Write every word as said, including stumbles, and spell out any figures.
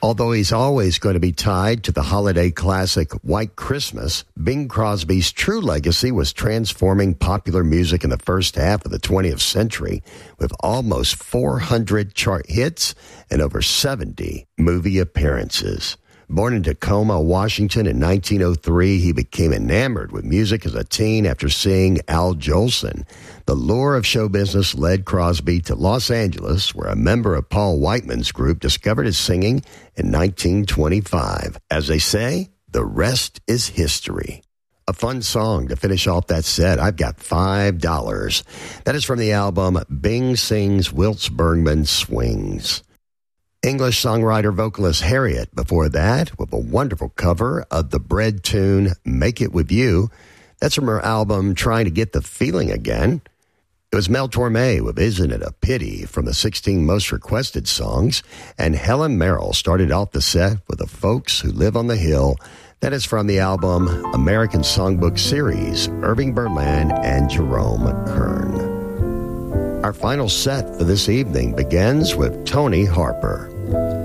Although he's always going to be tied to the holiday classic White Christmas, Bing Crosby's true legacy was transforming popular music in the first half of the twentieth century with almost four hundred chart hits and over seventy movie appearances. Born in Tacoma, Washington in nineteen oh three, he became enamored with music as a teen after seeing Al Jolson. The lure of show business led Crosby to Los Angeles, where a member of Paul Whiteman's group discovered his singing in nineteen twenty-five. As they say, the rest is history. A fun song to finish off that set. I've got five dollars. That is from the album Bing Sings, Wilts Bergman Swings. English songwriter vocalist Harriet before that with a wonderful cover of the Bread tune Make It With You. That's from her album Trying to Get the Feeling Again. It was Mel Torme with Isn't It a Pity from the sixteen most requested songs. And Helen Merrill started off the set with The Folks Who Live on the Hill. That is from the album American Songbook Series, Irving Berlin and Jerome Kern. Our final set for this evening begins with Tony Harper.